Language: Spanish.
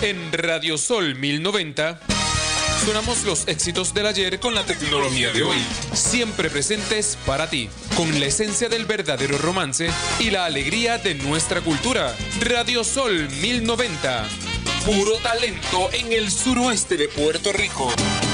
En Radio Sol 1090 sonamos los éxitos del ayer con la tecnología de hoy, siempre presentes para ti, con la esencia del verdadero romance y la alegría de nuestra cultura. Radio Sol 1090, puro talento en el suroeste de Puerto Rico.